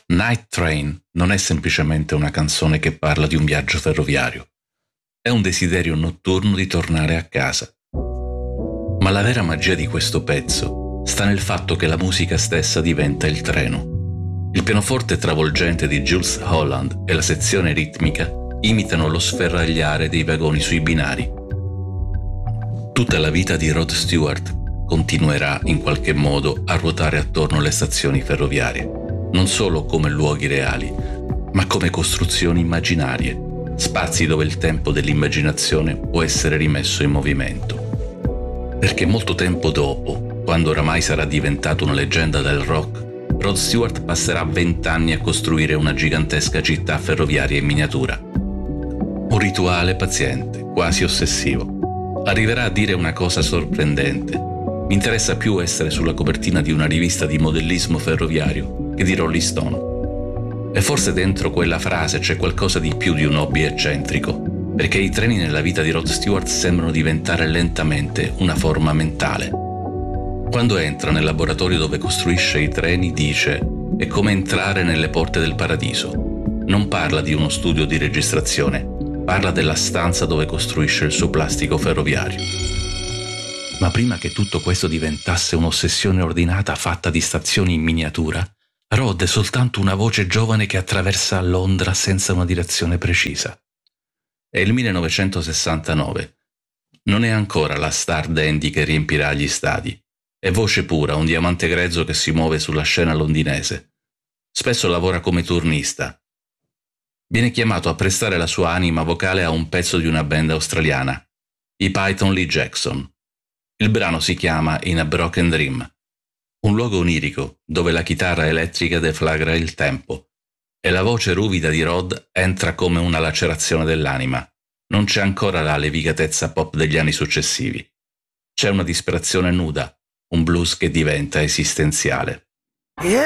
Night Train non è semplicemente una canzone che parla di un viaggio ferroviario. È un desiderio notturno di tornare a casa. Ma la vera magia di questo pezzo sta nel fatto che la musica stessa diventa il treno. Il pianoforte travolgente di Jools Holland e la sezione ritmica imitano lo sferragliare dei vagoni sui binari. Tutta la vita di Rod Stewart continuerà in qualche modo a ruotare attorno alle stazioni ferroviarie, non solo come luoghi reali, ma come costruzioni immaginarie, spazi dove il tempo dell'immaginazione può essere rimesso in movimento. Perché molto tempo dopo, quando oramai sarà diventato una leggenda del rock, Rod Stewart passerà 20 anni a costruire una gigantesca città ferroviaria in miniatura. Un rituale paziente, quasi ossessivo. Arriverà a dire una cosa sorprendente. Mi interessa più essere sulla copertina di una rivista di modellismo ferroviario che di Rolling Stone. E forse dentro quella frase c'è qualcosa di più di un hobby eccentrico, perché i treni nella vita di Rod Stewart sembrano diventare lentamente una forma mentale. Quando entra nel laboratorio dove costruisce i treni dice: è come entrare nelle porte del paradiso. Non parla di uno studio di registrazione, parla della stanza dove costruisce il suo plastico ferroviario. Ma prima che tutto questo diventasse un'ossessione ordinata fatta di stazioni in miniatura, Rod è soltanto una voce giovane che attraversa Londra senza una direzione precisa. È il 1969. Non è ancora la star dandy che riempirà gli stadi. È voce pura, un diamante grezzo che si muove sulla scena londinese. Spesso lavora come turnista. Viene chiamato a prestare la sua anima vocale a un pezzo di una band australiana, i Python Lee Jackson. Il brano si chiama In a Broken Dream, un luogo onirico dove la chitarra elettrica deflagra il tempo e la voce ruvida di Rod entra come una lacerazione dell'anima. Non c'è ancora la levigatezza pop degli anni successivi. C'è una disperazione nuda, un blues che diventa esistenziale.